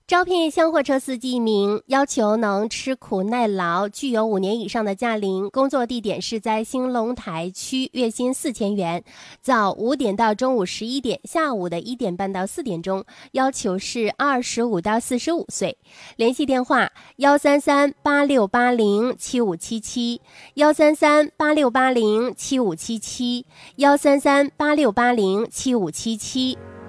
招聘厢货车司机1名，要求能吃苦耐劳，具有5年以上的驾龄，工作地点是在兴隆台区，月薪4000元，早5点到中午11点，下午的1点半到4点钟，要求是25到45岁。联系电话13386807577，13386807577，13386807577。